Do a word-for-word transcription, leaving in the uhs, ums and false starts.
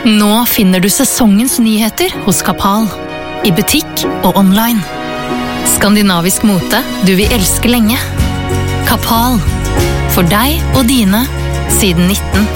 Nå finner du sesongens nyheter hos Kapal. I butikk og online. Skandinavisk mote du vil elske lenge. Kapal. For deg og dine siden nitten